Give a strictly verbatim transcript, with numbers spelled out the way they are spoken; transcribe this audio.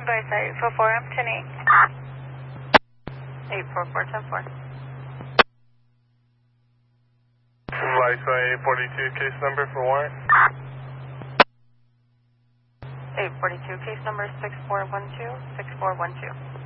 Advice eight four four, I'm ten eight. eight four four, ten four. Advice eight forty-two, case number for warrant. eight forty-two, case number six four one two, six four one two.